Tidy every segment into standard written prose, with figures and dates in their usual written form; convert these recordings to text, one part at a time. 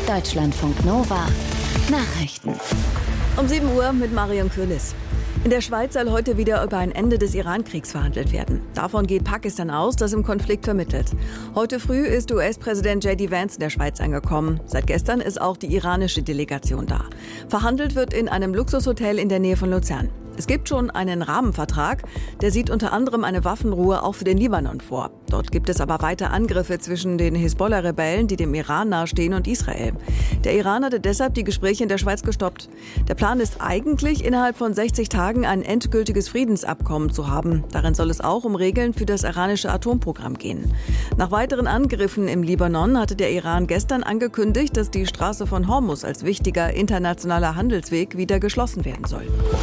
Deutschlandfunk Nova Nachrichten. Um 7 Uhr mit Marion Kürlis. In der Schweiz soll heute wieder über ein Ende des Iran-Kriegs verhandelt werden. Davon geht Pakistan aus, das im Konflikt vermittelt. Heute früh ist US-Präsident J.D. Vance in der Schweiz angekommen. Seit gestern ist auch die iranische Delegation da. Verhandelt wird in einem Luxushotel in der Nähe von Luzern. Es gibt schon einen Rahmenvertrag, der sieht unter anderem eine Waffenruhe auch für den Libanon vor. Dort gibt es aber weiter Angriffe zwischen den Hisbollah-Rebellen, die dem Iran nahestehen, und Israel. Der Iran hatte deshalb die Gespräche in der Schweiz gestoppt. Der Plan ist eigentlich, innerhalb von 60 Tagen ein endgültiges Friedensabkommen zu haben. Darin soll es auch um Regeln für das iranische Atomprogramm gehen. Nach weiteren Angriffen im Libanon hatte der Iran gestern angekündigt, dass die Straße von Hormuz als wichtiger internationaler Handelsweg wieder geschlossen werden soll.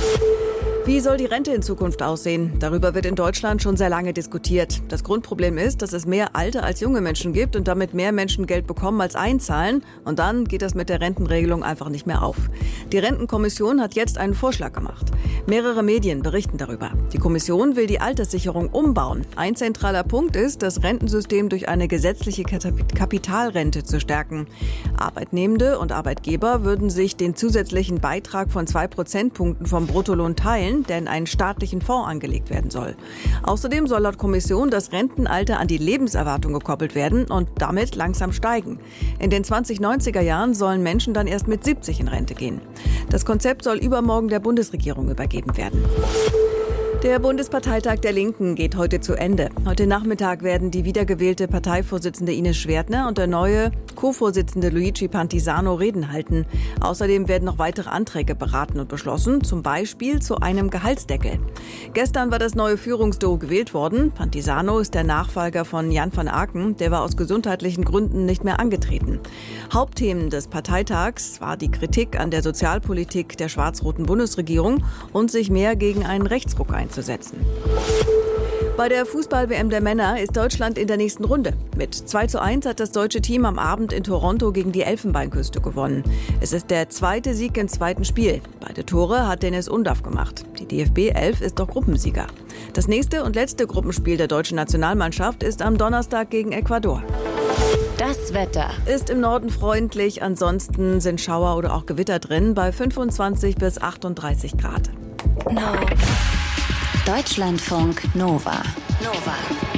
Wie soll die Rente in Zukunft aussehen? Darüber wird in Deutschland schon sehr lange diskutiert. Das Grundproblem ist, dass es mehr alte als junge Menschen gibt und damit mehr Menschen Geld bekommen als einzahlen. Und dann geht das mit der Rentenregelung einfach nicht mehr auf. Die Rentenkommission hat jetzt einen Vorschlag gemacht. Mehrere Medien berichten darüber. Die Kommission will die Alterssicherung umbauen. Ein zentraler Punkt ist, das Rentensystem durch eine gesetzliche Kapitalrente zu stärken. Arbeitnehmende und Arbeitgeber würden sich den zusätzlichen Beitrag von 2 Prozentpunkten vom Bruttolohn teilen, der in einen staatlichen Fonds angelegt werden soll. Außerdem soll laut Kommission das Rentenalter an die Lebenserwartung gekoppelt werden und damit langsam steigen. In den 2090er Jahren sollen Menschen dann erst mit 70 in Rente gehen. Das Konzept soll übermorgen der Bundesregierung übergeben werden. Der Bundesparteitag der Linken geht heute zu Ende. Heute Nachmittag werden die wiedergewählte Parteivorsitzende Ines Schwertner und der neue Co-Vorsitzende Luigi Pantisano Reden halten. Außerdem werden noch weitere Anträge beraten und beschlossen, zum Beispiel zu einem Gehaltsdeckel. Gestern war das neue Führungsduo gewählt worden. Pantisano ist der Nachfolger von Jan van Aken, der war aus gesundheitlichen Gründen nicht mehr angetreten. Hauptthemen des Parteitags war die Kritik an der Sozialpolitik der schwarz-roten Bundesregierung und sich mehr gegen einen Rechtsruck einzusetzen. Bei der Fußball-WM der Männer ist Deutschland in der nächsten Runde. Mit 2:1 hat das deutsche Team am Abend in Toronto gegen die Elfenbeinküste gewonnen. Es ist der zweite Sieg im zweiten Spiel. Beide Tore hat Dennis Undaff gemacht. Die DFB 11 ist doch Gruppensieger. Das nächste und letzte Gruppenspiel der deutschen Nationalmannschaft ist am Donnerstag gegen Ecuador. Das Wetter Ist im Norden freundlich, ansonsten sind Schauer oder auch Gewitter drin bei 25 bis 38 Grad. Deutschlandfunk Nova.